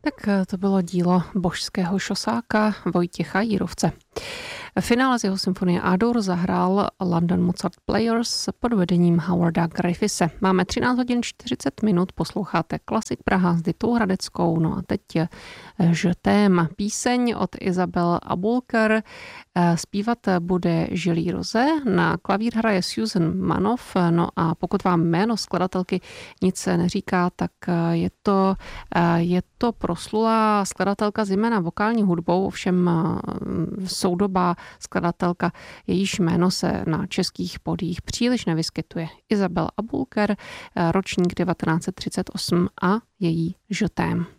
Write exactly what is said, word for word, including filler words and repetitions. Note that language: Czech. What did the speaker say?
Tak to bylo dílo božského šosáka Vojtěcha Jírovce. Finále z jeho symfonie A-dur zahrál London Mozart Players pod vedením Howarda Griffise. Máme třináct hodin čtyřicet minut, posloucháte Klasik Praha s Ditou Hradeckou. No a teď Je t'aime, píseň od Isabelle Abulker. Zpívat bude Julie Rose, na klavír hraje Susan Manoff. No a pokud vám jméno skladatelky nic neříká, tak je to, je to proslulá skladatelka zejména vokální hudbou, ovšem soudobá skladatelka, jejíž jméno se na českých pódiích příliš nevyskytuje. Isabelle Abulker, ročník devatenáct set třicet osm a její Je t'aime.